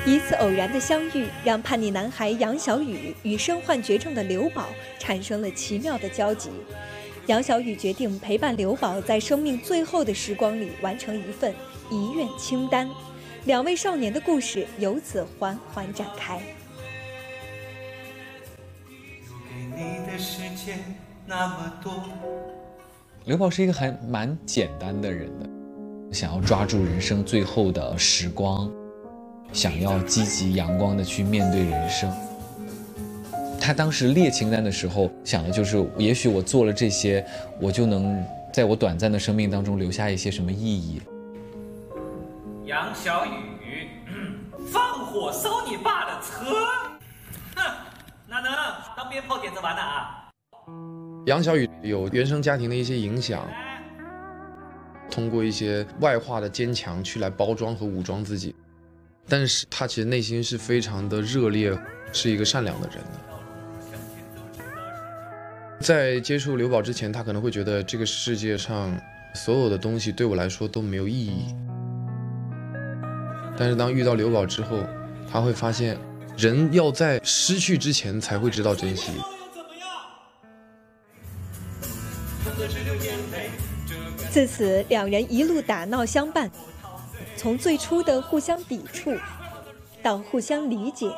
一次偶然的相遇，让叛逆男孩杨小雨与身患绝症的刘宝产生了奇妙的交集。杨小雨决定陪伴刘宝在生命最后的时光里完成一份遗愿清单，两位少年的故事由此缓缓展开。 刘宝是一个还蛮简单的人的，想要抓住人生最后的时光，想要积极阳光的去面对人生。他当时列清单的时候想的就是，也许我做了这些，我就能在我短暂的生命当中留下一些什么意义。 杨小雨，放火烧你爸的车，哼，哪能当鞭炮点着玩的啊？ 杨小雨有原生家庭的一些影响，通过一些外化的坚强去来包装和武装自己，但是他其实内心是非常的热烈，是一个善良的人的。在接触刘宝之前，他可能会觉得这个世界上所有的东西对我来说都没有意义，但是当遇到刘宝之后，他会发现人要在失去之前才会知道珍惜。 自此两人一路打闹相伴，从最初的互相抵触到互相理解，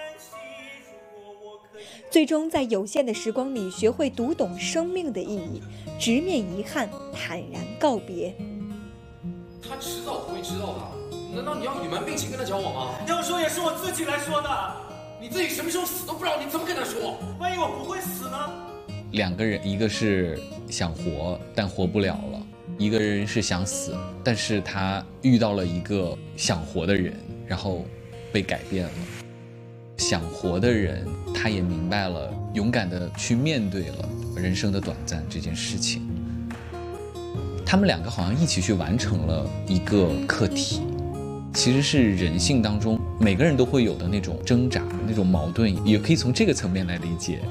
最终在有限的时光里学会读懂生命的意义，直面遗憾，坦然告别。 他迟早会知道的，难道你要隐瞒病情跟他交往吗？ 要说也是我自己来说的。 你自己什么时候死都不知道，你怎么跟他说？ 万一我不会死呢？ 两个人，一个是想活但活不了了，一个人是想死，但是他遇到了一个想活的人，然后被改变了。想活的人，他也明白了，勇敢地去面对了人生的短暂这件事情。他们两个好像一起去完成了一个课题，其实是人性当中每个人都会有的那种挣扎，那种矛盾，也可以从这个层面来理解。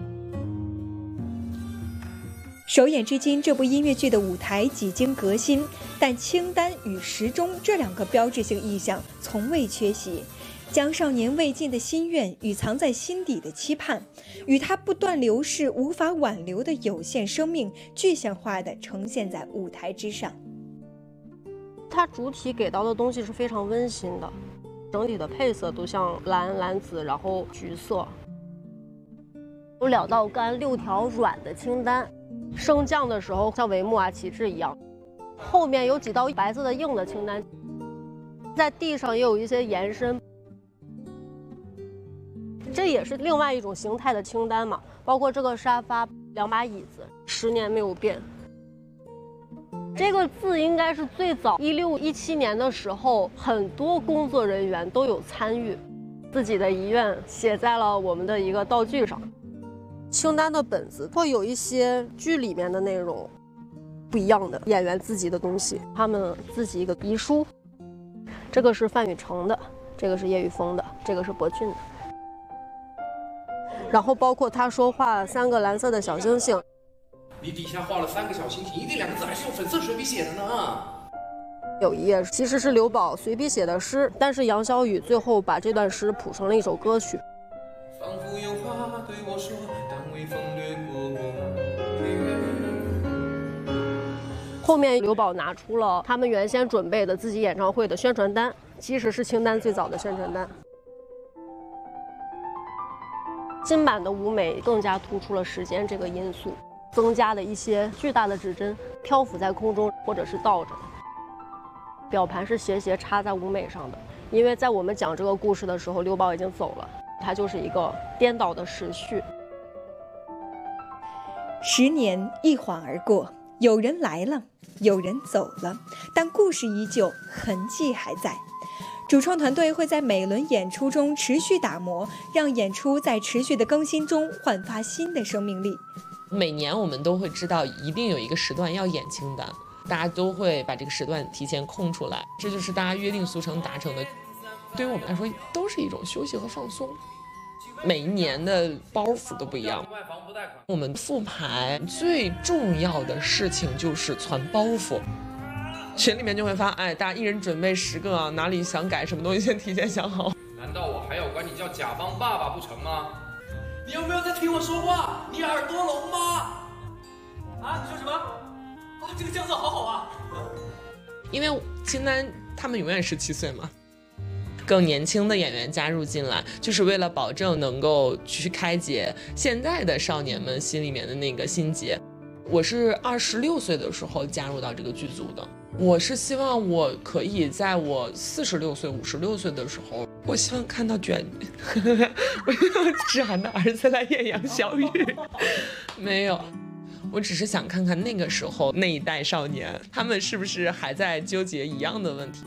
首演至今，这部音乐剧的舞台几经革新，但清单与时钟这两个标志性意象从未缺席，将少年未尽的心愿与藏在心底的期盼，与他不断流逝无法挽留的有限生命具象化地呈现在舞台之上。 它主体给到的东西是非常温馨的，整体的配色都像蓝、蓝紫，然后橘色，有2道干6条软的清单，升降的时候像帷幕啊、旗帜一样，后面有几道白色的硬的清单，在地上也有一些延伸，这也是另外一种形态的清单嘛。包括这个沙发、2把椅子，10年没有变。这个字应该是最早16、17年的时候，很多工作人员都有参与，自己的遗愿写在了我们的一个道具上。清单的本子会有一些剧里面的内容不一样的，演员自己的东西，他们自己一个遗书。这个是范雨成的，这个是叶玉峰的，这个是博俊的。然后包括他说画3个蓝色的小星星， 你底下画了3个小星星，一定2个字还是用粉色水笔写的呢。 有一页其实是刘宝随笔写的诗，但是杨小雨最后把这段诗谱成了一首歌曲。 仿佛有话对我说，但微风掠过我。 后面刘宝拿出了他们原先准备的自己演唱会的宣传单，其实是清单最早的宣传单。新版的舞美更加突出了时间这个因素，增加了一些巨大的指针漂浮在空中，或者是倒着。表盘是斜斜插在舞美上的，因为在我们讲这个故事的时候，刘宝已经走了，它就是一个颠倒的时序。 10年一晃而过，有人来了，有人走了，但故事依旧，痕迹还在。主创团队会在每轮演出中持续打磨，让演出在持续的更新中焕发新的生命力。 每年我们都会知道一定有一个时段要演清单，大家都会把这个时段提前空出来，这就是大家约定俗成达成的。对于我们来说都是一种休息和放松，每一年的包袱都不一样。我们复排最重要的事情就是传包袱，群里面就会发，大家一人准备10个，哪里想改什么东西先提前想好。 难道我还要管你叫甲方爸爸不成吗？你有没有在听我说话？你耳朵聋吗？ 啊，你说什么？啊，这个酱色好好啊！ 因为清丹他们永远17岁嘛，更年轻的演员加入进来，就是为了保证能够去开解现在的少年们心里面的那个心结。我是26岁的时候加入到这个剧组的，我是希望我可以在我46岁、56岁的时候，我希望看到卷，我希望志涵的儿子来演杨小雨，没有。我只是想看看那个时候那一代少年，他们是不是还在纠结一样的问题。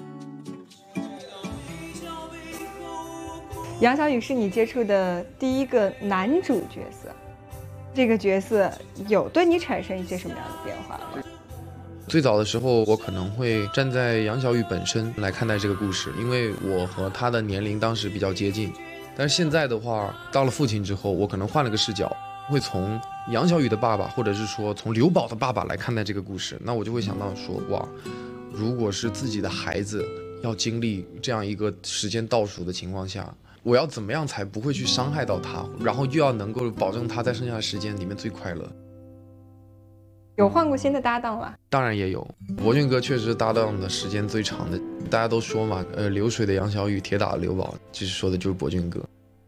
杨小雨是你接触的第一个男主角色，这个角色有对你产生一些什么样的变化吗？ 最早的时候，我可能会站在杨小雨本身来看待这个故事，因为我和他的年龄当时比较接近。但是现在的话，到了父亲之后，我可能换了个视角，会从杨小雨的爸爸，或者是说从刘宝的爸爸来看待这个故事。那我就会想到说，哇，如果是自己的孩子要经历这样一个时间倒数的情况下，我要怎么样才不会去伤害到他，然后又要能够保证他在剩下的时间里面最快乐。 有换过新的搭档吗？ 当然也有，博俊哥确实是搭档的时间最长的。大家都说嘛，流水的杨小雨，铁打的刘宝，其实说的就是博俊哥。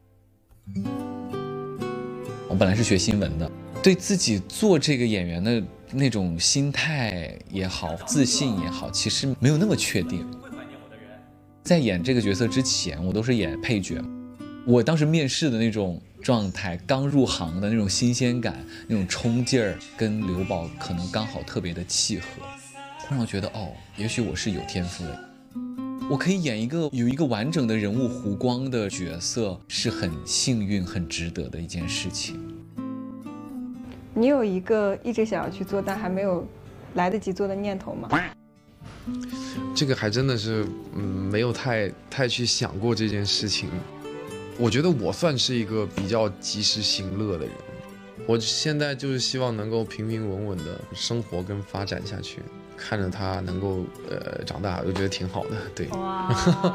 我本来是学新闻的，对自己做这个演员的那种心态也好，自信也好，其实没有那么确定。在演这个角色之前，我都是演配角。我当时面试的那种状态，刚入行的那种新鲜感，那种冲劲儿，跟刘宝可能刚好特别的契合，会让我觉得哦，也许我是有天赋的，我可以演有一个完整的人物弧光的角色，是很幸运、很值得的一件事情。 你有一个一直想要去做但还没有来得及做的念头吗？ 这个还真的是没有太去想过这件事情。我觉得我算是一个比较及时行乐的人，我现在就是希望能够平平稳稳的生活跟发展下去，看着他能够长大，我觉得挺好的。对， 哇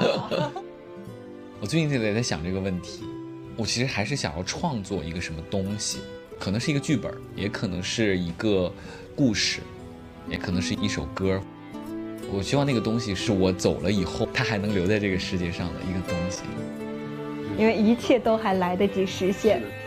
我最近也在想这个问题，我其实还是想要创作一个什么东西，可能是一个剧本，也可能是一个故事，也可能是一首歌。我希望那个东西是我走了以后，它还能留在这个世界上的一个东西。 因为一切都还来得及实现。